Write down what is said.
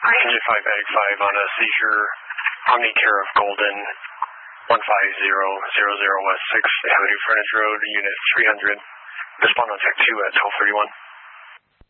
Engine 5 Ag 5 on a seizure, Omnicare of Golden, 15000 West 6th Avenue Frontage Road, Unit 300. Respond on Tech 2 at 1231.